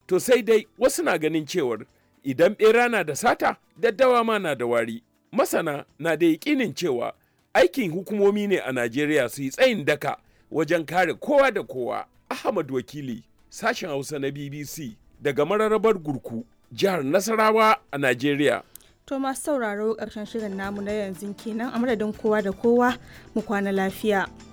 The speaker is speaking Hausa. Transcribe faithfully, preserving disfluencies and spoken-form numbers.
To sai dai wasu na ganin cewar idan ɓera na da sata, daddawa ma na da wari. Masana na da yaƙinin cewa aikin hukumomi ne a Najeriya su yi tsayin daka wajen kare kowa da kowa. Ahmad Wakili, sashen Hausa na B B C daga mararrabar Gurku, jihar Nasarawa a Najeriya. To masu sauraro ƙarshen shirin namu na yanzu kenan, a madadin kowa da kowa mu kwana lafiya.